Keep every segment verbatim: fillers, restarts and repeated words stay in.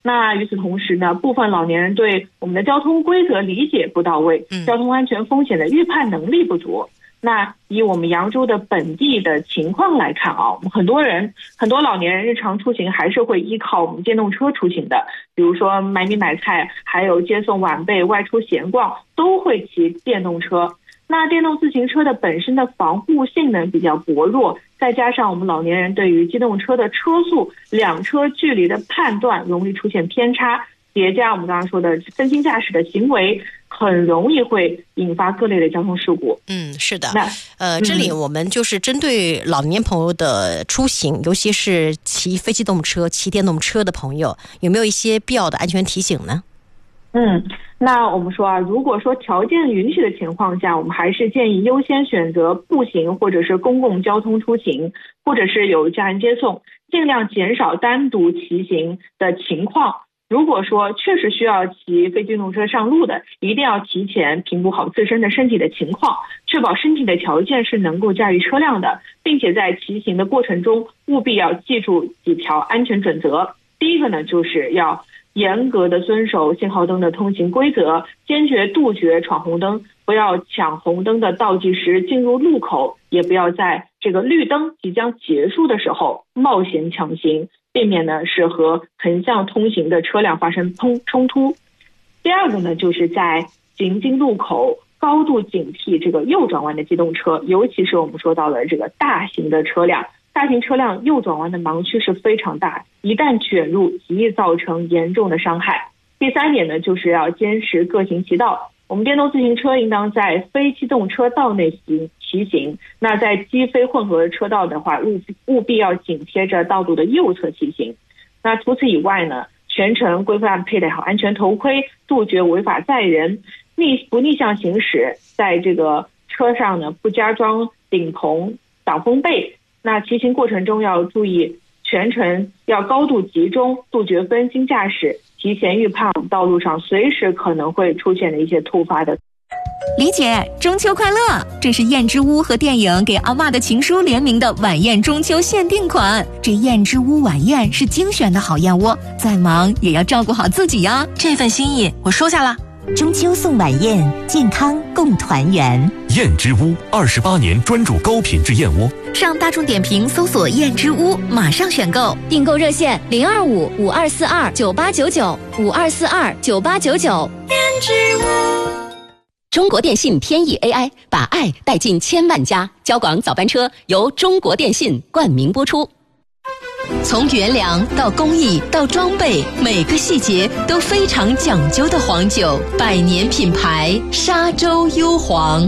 那与此同时呢，部分老年人对我们的交通规则理解不到位，交通安全风险的预判能力不足。那以我们扬州的本地的情况来看啊，我们很多人很多老年人日常出行还是会依靠我们电动车出行的，比如说买米买菜，还有接送晚辈外出闲逛，都会骑电动车。那电动自行车的本身的防护性能比较薄弱，再加上我们老年人对于机动车的车速、两车距离的判断容易出现偏差，叠加我们刚刚说的分心驾驶的行为，很容易会引发各类的交通事故。 嗯，是的。呃，这里我们就是针对老年朋友的出行，尤其是骑非机动车、骑电动车的朋友，有没有一些必要的安全提醒呢？ 嗯，那我们说啊，如果说条件允许的情况下，我们还是建议优先选择步行或者是公共交通出行，或者是有家人接送，尽量减少单独骑行的情况。如果说确实需要骑非机动车上路的，一定要提前评估好自身的身体的情况，确保身体的条件是能够驾驭车辆的，并且在骑行的过程中务必要记住几条安全准则。第一个呢，就是要严格的遵守信号灯的通行规则，坚决杜绝闯红灯，不要抢红灯的倒计时进入路口，也不要在这个绿灯即将结束的时候冒险抢行，避免呢是和横向通行的车辆发生冲冲突。第二个呢，就是在行经路口高度警惕这个右转弯的机动车，尤其是我们说到的这个大型的车辆，大型车辆右转弯的盲区是非常大，一旦卷入极易造成严重的伤害。第三点呢，就是要坚持各行其道，我们电动自行车应当在非机动车道内行骑行，那在机非混合车道的话，务务必要紧贴着道路的右侧骑行。那除此以外呢，全程规范佩戴好安全头盔，杜绝违法载人，逆不逆向行驶，在这个车上呢不加装顶棚、挡风被。那骑行过程中要注意全程要高度集中，杜绝分心驾驶，提前预判我们道路上随时可能会出现的一些突发的。 李姐，中秋快乐！这是燕之屋和电影《给阿嬷的情书》联名的晚宴中秋限定款。这燕之屋晚宴是精选的好燕窝，再忙也要照顾好自己呀。 这份心意我收下了。 中秋送晚宴，健康共团圆。 燕之屋二十八年专注高品质燕窝， 上大众点评搜索燕之屋，马上选购。 订购热线零二五五二四二九八九九五二四二九八九九。 燕之屋。 中国电信天翼 A I 把爱带进千万家，交广早班车由中国电信冠名播出。从原粮到工艺到装备，每个细节都非常讲究的黄酒，百年品牌沙洲幽黄。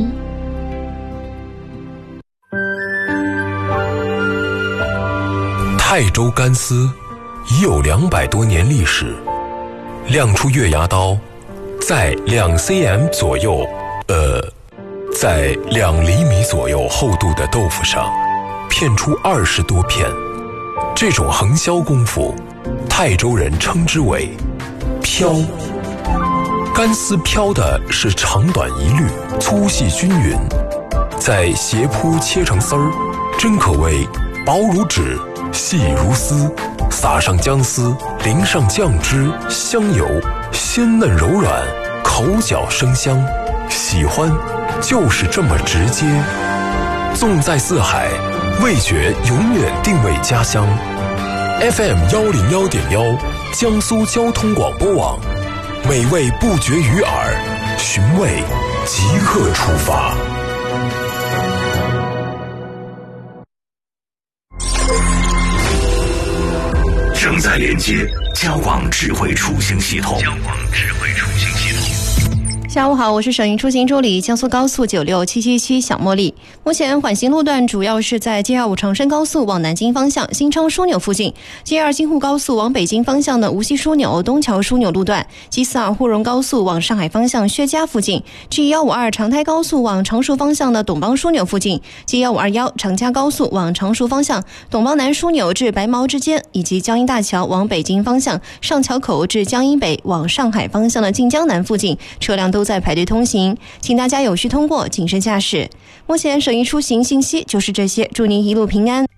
泰州干丝已有两百多年历史，亮出月牙刀，在两 cm 左右，呃，在两厘米左右厚度的豆腐上片出二十多片。这种横削功夫，泰州人称之为飘。干丝飘的是长短一律，粗细均匀，在斜铺切成丝儿，真可谓薄如纸，细如丝。撒上姜丝，淋上酱汁，香油，鲜嫩柔软，口角生香。喜欢就是这么直接。纵在四海，味觉永远定位家乡。F M 幺零幺点幺，江苏交通广播网，美味不绝于耳，寻味即刻出发。 正在连接交广智慧出行系统。交广智慧出行系统。 下午好，我是省营出行助理江苏高速九六七七七小茉莉。目前缓行路段主要是在 G 二五 长深高速往南京方向新昌枢纽附近， G 二 京沪高速往北京方向的无锡枢纽东桥枢纽路段， G 四二 沪蓉高速往上海方向薛家附近， G 一五二 长台高速往常熟方向的董邦枢纽附近， G 一五二一 长嘉高速往常熟方向董邦南枢纽至白毛之间，以及江阴大桥往北京方向上桥口至江阴北往上海方向的晋江南附近，车辆都在排队通行，请大家有序通过，谨慎驾驶。目前省营出行信息就是这些，祝您一路平安。